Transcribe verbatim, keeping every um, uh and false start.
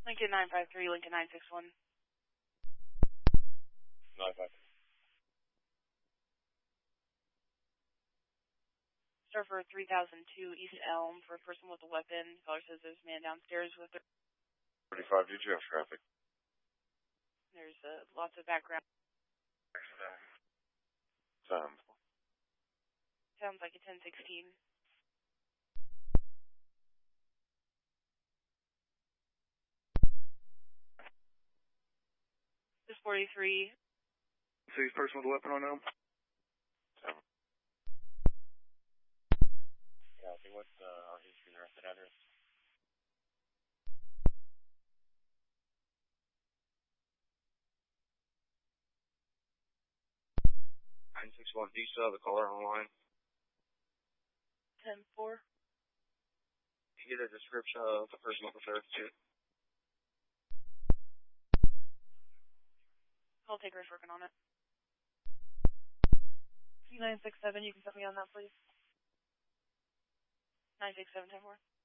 Lincoln nine five three, Lincoln nine six one. nine five three. Surfer three thousand two, East Elm, for a person with a weapon. Caller says there's a man downstairs with a... thirty-five, did you have traffic? There's uh, lots of background. Sounds. Sounds like a ten sixteen. This forty-three. So he's person with a weapon on him? Seven. Copy. What's uh, our history and arrested address? nine six one, do you still have the caller on the line? ten four. Can you get a description of the person with the third suit? Call taker's working on it. nine six seven, you can put me on that, please. nine six seven ten four.